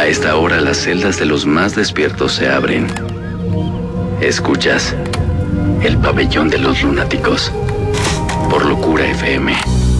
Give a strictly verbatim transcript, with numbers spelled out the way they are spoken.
A esta hora las celdas de los más despiertos se abren. Escuchas El Pabellón de los Lunáticos por Locura F M.